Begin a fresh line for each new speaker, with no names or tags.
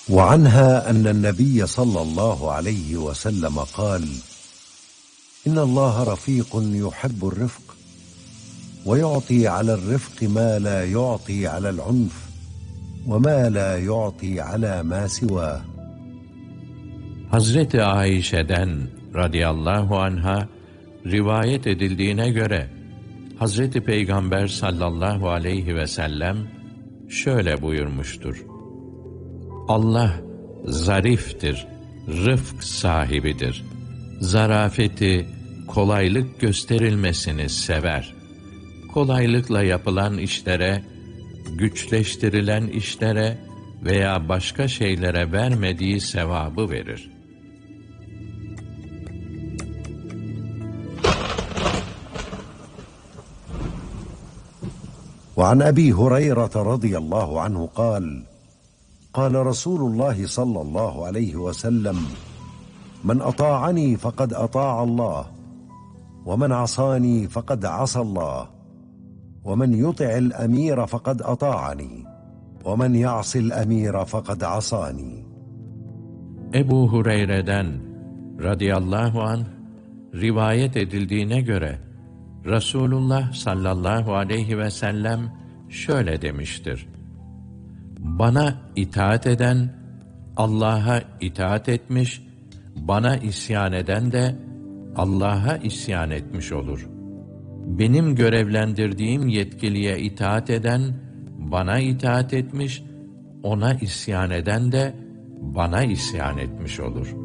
وعنها أن النبي صلى الله عليه وسلم قال: إن الله رفيق يحب الرفق، ويعطي على الرفق ما لا يعطي على العنف، وما لا يعطي على ما سواه.
Hazreti Ayşe'den radıyallahu anha rivayet edildiğine göre Hazreti Peygamber sallallahu aleyhi ve sellem şöyle buyurmuştur: Allah zariftir, rıfk sahibidir. Zarafeti, kolaylık gösterilmesini sever. Kolaylıkla yapılan işlere, güçleştirilen işlere veya başka şeylere vermediği sevabı verir.
وعن أبي هريرة رضي الله عنه قال: قال رسول الله صلى الله عليه وسلم: من أطاعني فقد أطاع الله، ومن عصاني فقد عصى الله، ومن يطع الأمير فقد أطاعني، ومن يعص الأمير فقد عصاني.
Ebu Hureyre'den radıyallahu anh rivayet edildiğine göre Resulullah sallallahu aleyhi ve sellem şöyle demiştir: Bana itaat eden Allah'a itaat etmiş, bana isyan eden de Allah'a isyan etmiş olur. Benim görevlendirdiğim yetkiliye itaat eden bana itaat etmiş, ona isyan eden de bana isyan etmiş olur.''